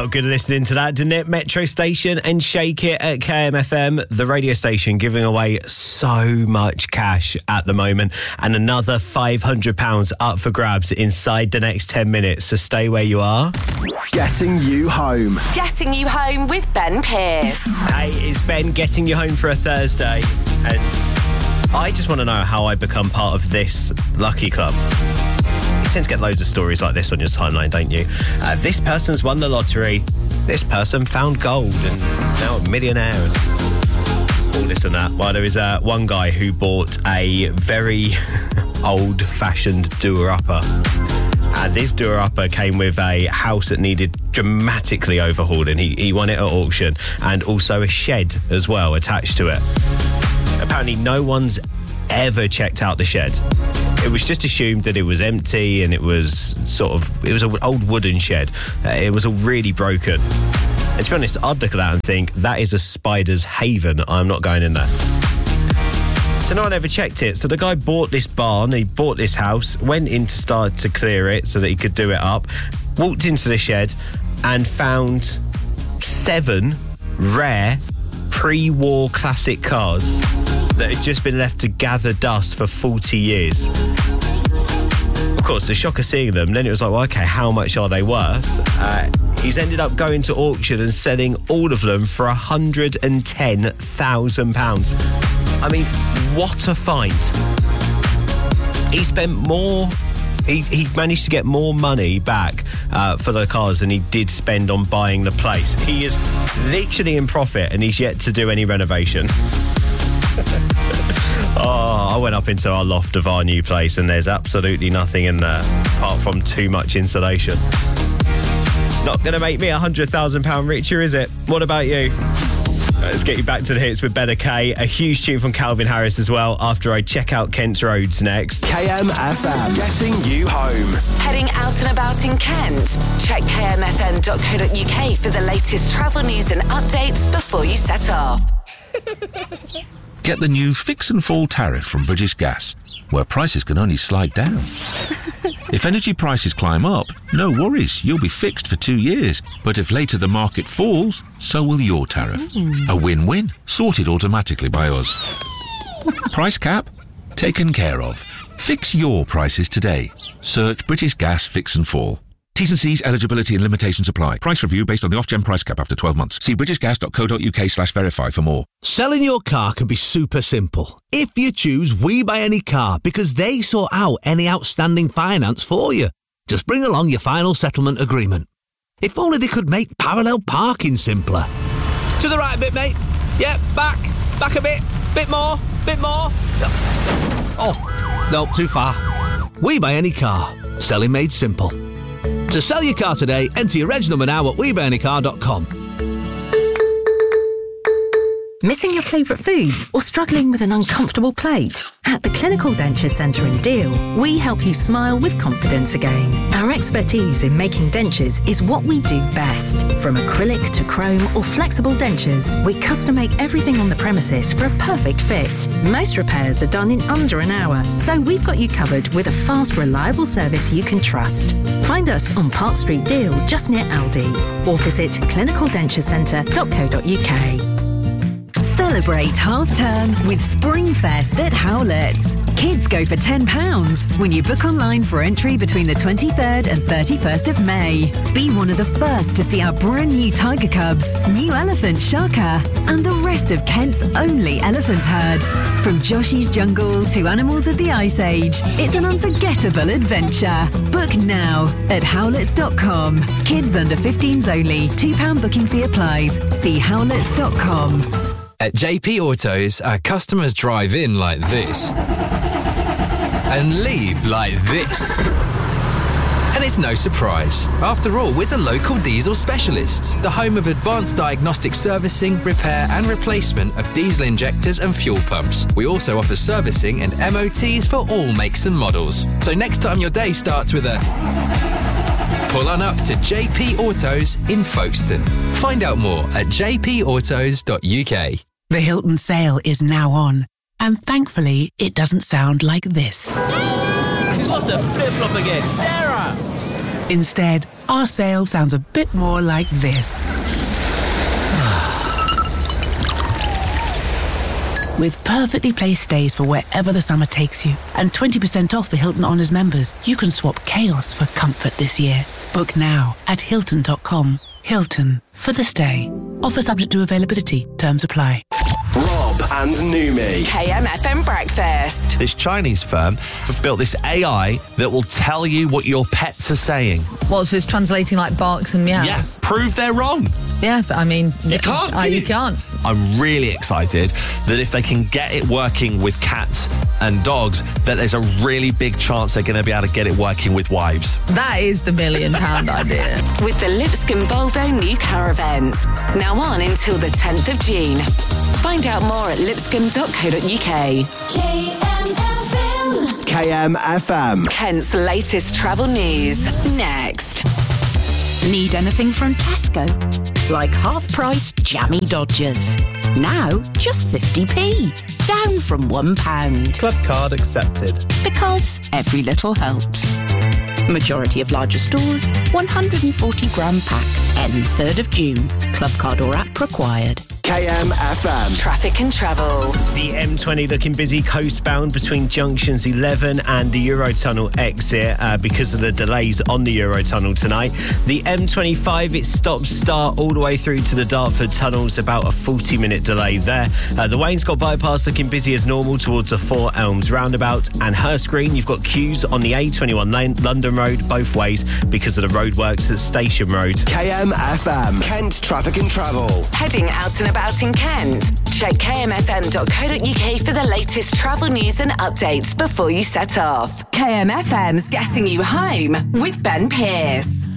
Felt good listening to that, didn't it? Metro Station and Shake It at KMFM, the radio station giving away so much cash at the moment, and another £500 up for grabs inside the next 10 minutes, so stay where you are. Getting you home. Getting you home with Ben Pearce. Hey, it's Ben getting you home for a Thursday, and I just want to know how I become part of this lucky club. You tend to get loads of stories like this on your timeline, don't you? This person's won the lottery. This person found gold and is now a millionaire. And all this and that. Well, there is one guy who bought a very old-fashioned doer-upper. And this doer-upper came with a house that needed dramatically overhauling. He won it at auction, and also a shed as well attached to it. Apparently no one's ever checked out the shed. It was just assumed that it was empty, and it was an old wooden shed. It was all really broken. And to be honest, I'd look at that and think, that is a spider's haven. I'm not going in there. So no one ever checked it. So the guy bought this barn, he bought this house, went in to start to clear it so that he could do it up, walked into the shed and found 7 rare pre-war classic cars that had just been left to gather dust for 40 years. Of course, the shock of seeing them, then it was like, well, okay, how much are they worth? He's ended up going to auction and selling all of them for £110,000. I mean, what a find. He spent more... He managed to get more money back for the cars than he did spend on buying the place. He is literally in profit, and he's yet to do any renovation. I went up into our loft of our new place, and there's absolutely nothing in there apart from too much insulation. It's not going to make me £100,000 richer, is it? What about you? Let's get you back to the hits with Better K. A huge tune from Calvin Harris as well after I check out Kent's Roads next. KMFM, getting you home. Heading out and about in Kent? Check kmfm.co.uk for the latest travel news and updates before you set off. Get the new Fix and Fall tariff from British Gas, where prices can only slide down. If energy prices climb up, no worries, you'll be fixed for 2 years. But if later the market falls, so will your tariff. A win-win, sorted automatically by us. Price cap? Taken care of. Fix your prices today. Search British Gas Fix and Fall. T's and C's, eligibility and limitations apply. Price review based on the off-gen price cap after 12 months. See britishgas.co.uk/verify for more. Selling your car can be super simple if you choose We Buy Any Car, because they sort out any outstanding finance for you. Just bring along your final settlement agreement. If only they could make parallel parking simpler. To the right a bit, mate. Yeah, back a bit more. Oh, no, too far. We Buy Any Car. Selling made simple. To sell your car today, enter your reg number now at webuyanycar.com. Missing your favourite foods or struggling with an uncomfortable plate? At the Clinical Denture Centre in Deal, we help you smile with confidence again. Our expertise in making dentures is what we do best. From acrylic to chrome or flexible dentures, we custom make everything on the premises for a perfect fit. Most repairs are done in under an hour, so we've got you covered with a fast, reliable service you can trust. Find us on Park Street Deal, just near Aldi, or visit clinicaldenturecentre.co.uk. Celebrate half-term with Springfest at Howlett's. Kids go for £10 when you book online for entry between the 23rd and 31st of May. Be one of the first to see our brand new tiger cubs, new elephant Shaka, and the rest of Kent's only elephant herd. From Joshy's Jungle to Animals of the Ice Age, it's an unforgettable adventure. Book now at howletts.com. Kids under 15s only. £2 booking fee applies. See howletts.com. At JP Autos, our customers drive in like this and leave like this. And it's no surprise. After all, we're the local diesel specialists, the home of advanced diagnostic servicing, repair and replacement of diesel injectors and fuel pumps. We also offer servicing and MOTs for all makes and models. So next time your day starts with a... pull on up to JP Autos in Folkestone. Find out more at jpautos.uk. The Hilton sale is now on, and thankfully it doesn't sound like this. She's lost her flip-flop again. Sarah! Instead, our sale sounds a bit more like this. With perfectly placed stays for wherever the summer takes you, and 20% off for Hilton Honors members, you can swap chaos for comfort this year. Book now at Hilton.com. Hilton, for the stay. Offer subject to availability. Terms apply. Rob and Numi. KMFM Breakfast. This Chinese firm have built this AI that will tell you what your pets are saying. What, so it's translating like barks and meows? Yes, prove they're wrong. Yeah, but I mean... You can't. You can't. I'm really excited that if they can get it working with cats and dogs, that there's a really big chance they're going to be able to get it working with wives. That is the £1 million idea. With the Lipscomb Volvo new car event. Now on until the 10th of June. Find out more at lipscomb.co.uk. KMFM. Kent's latest travel news. Next. Need anything from Tesco? Like half-price jammy Dodgers. Now, just 50p. Down from £1. Club card accepted. Because every little helps. Majority of larger stores, 140-gram pack. Ends 3rd of June. Club card or app required. KMFM. Traffic and travel. The M20 looking busy coastbound between junctions 11 and the Eurotunnel exit because of the delays on the Eurotunnel tonight. The M25, it stops start all the way through to the Dartford tunnels, about a 40-minute delay there. The Wainscott bypass looking busy as normal towards the Four Elms roundabout, and Hurst Green, you've got queues on the A21 lane, London Road both ways because of the roadworks at Station Road. KMFM. Kent Traffic and Travel. Heading out and about in Kent? Check kmfm.co.uk for the latest travel news and updates before you set off. KMFM's Getting You Home with Ben Pearce.